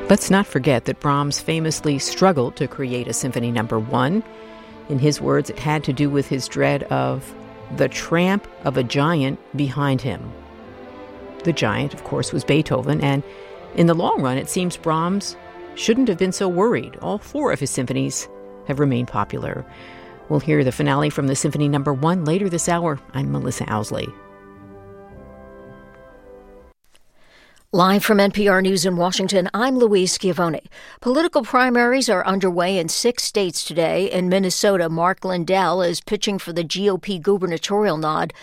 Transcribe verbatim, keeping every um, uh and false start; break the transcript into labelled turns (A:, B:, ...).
A: Let's not forget that Brahms famously struggled to create a symphony number one. In his words, it had to do with his dread of the tramp of a giant behind him. The giant, of course, was Beethoven, and in the long run, it seems Brahms shouldn't have been so worried. All four of his symphonies have remained popular. We'll hear the finale from the Symphony Number One later this hour. I'm Melissa Owsley.
B: Live from N P R News in Washington, I'm Louise Schiavone. Political primaries are underway in six states today. In Minnesota, Mark Lindell is pitching for the G O P gubernatorial nod